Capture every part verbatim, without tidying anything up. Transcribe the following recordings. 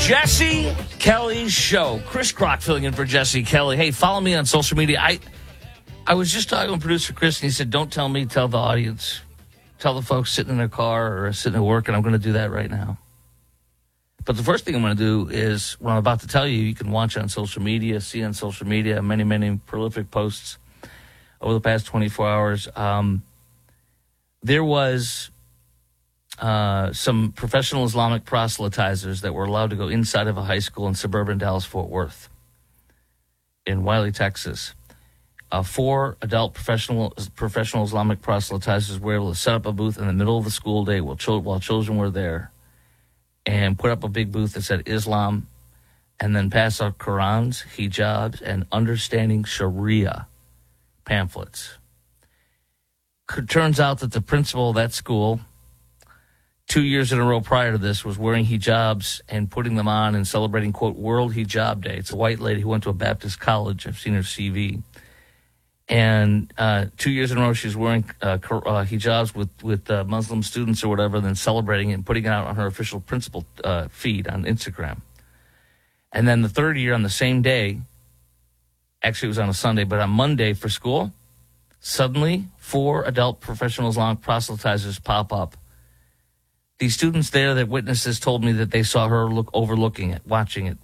Jesse Kelly's show. Chris Crock filling in for Jesse Kelly. Hey, follow me on social media. I I was just talking with producer Chris, and he said, don't tell me, tell the audience. Tell the folks sitting in their car or sitting at work, and I'm going to do that right now. But the first thing I'm going to do is, what I'm about to tell you, you can watch on social media, see on social media, many, many prolific posts over the past twenty-four hours. Um, there was uh, some professional Islamic proselytizers that were allowed to go inside of a high school in suburban Dallas-Fort Worth in Wiley, Texas. Uh, four adult professional professional Islamic proselytizers were able to set up a booth in the middle of the school day while, chil- while children were there and put up a big booth that said Islam and then pass out Qurans, hijabs, and understanding Sharia pamphlets. It turns out that the principal of that school, two years in a row prior to this, was wearing hijabs and putting them on and celebrating, quote, World Hijab Day. It's a white lady who went to a Baptist college. I've seen her C V. And uh, two years in a row, she's wearing uh, uh, hijabs with, with uh, Muslim students or whatever, and then celebrating it and putting it out on her official principal uh, feed on Instagram. And then the third year on the same day, actually it was on a Sunday, but on Monday for school, suddenly four adult professional Islamic proselytizers pop up. These students there that witnessed this told me that they saw her look overlooking it, watching it.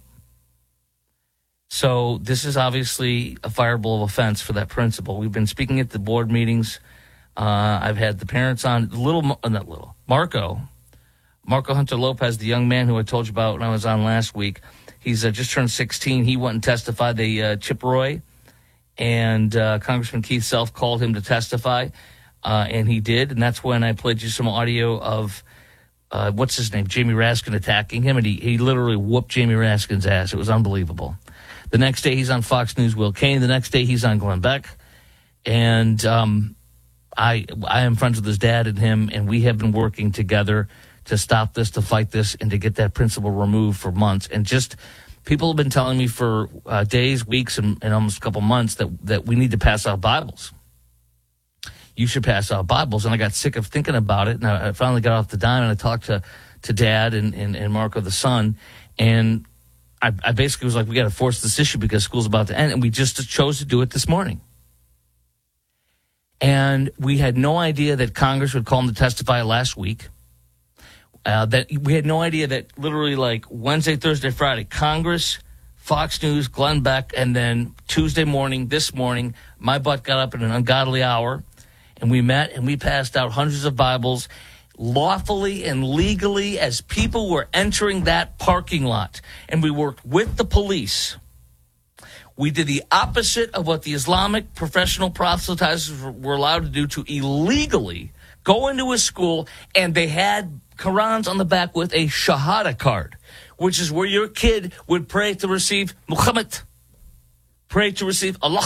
So this is obviously a fireable offense for that principal. We've been speaking at the board meetings. Uh, I've had the parents on. Little, uh, not little, Marco. Marco Hunter Lopez, the young man who I told you about when I was on last week. He's uh, just turned sixteen. He went and testified. They, uh, Chip Roy and uh, Congressman Keith Self called him to testify, uh, and he did. And that's when I played you some audio of, uh, what's his name, Jamie Raskin attacking him. And he, he literally whooped Jamie Raskin's ass. It was unbelievable. The next day, he's on Fox News' Will Cain. The next day, he's on Glenn Beck. And um, I I am friends with his dad and him, and we have been working together to stop this, to fight this, and to get that principal removed for months. And just people have been telling me for uh, days, weeks, and, and almost a couple months that, that we need to pass out Bibles. You should pass out Bibles. And I got sick of thinking about it, and I, I finally got off the dime, and I talked to, to Dad and, and, and Marco, the son, and I, I basically was like, we got to force this issue because school's about to end. And we just chose to do it this morning. And we had no idea that Congress would call him to testify last week. Uh, that we had no idea that literally like Wednesday, Thursday, Friday, Congress, Fox News, Glenn Beck, and then Tuesday morning, this morning, my butt got up in an ungodly hour. And we met and we passed out hundreds of Bibles lawfully and legally as people were entering that parking lot. And we worked with the police. We did the opposite of what the Islamic professional proselytizers were allowed to do, to illegally go into a school, and they had Qurans on the back with a Shahada card, which is where your kid would pray to receive Muhammad, pray to receive Allah.